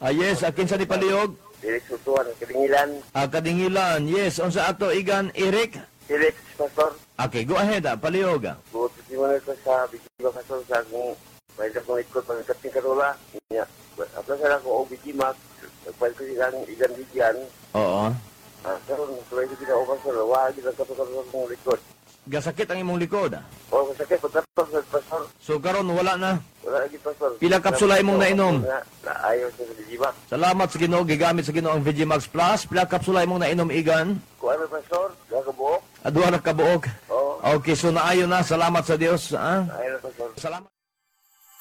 Yes, akin sa ni Paliog. Felix Utuan, Kadingilan. Kadingilan, yes. Unsa ato igan, Eric? Felix, Pastor. Okay, go ahead, Paliog. Buot si mo ko sa Bigima, Pastor, sa akong pwede akong ikot pagkating karula. Apla sa ako o Bigima, pwede ko igan bigyan. Oo. Pero pwede ko na Pastor, wag ilang kato-kato akong likod. Gasakit ang imong likod. O, masakit, pagkatapos, Pastor. So karon wala na. Wala lagi, Pastor. Pila kapsula imong nainom? Ayaw sa Bigima. Salamat sa Ginoo, gigamit sa Ginoo ang Vegimax Plus. Pila kapsula imong nainom igan? Kuha na, Pastor. Gagabuok. Aduha na kabuok. Oo. Okay, so naayo na. Salamat sa Dios. Ayaw na, Pastor. Salamat.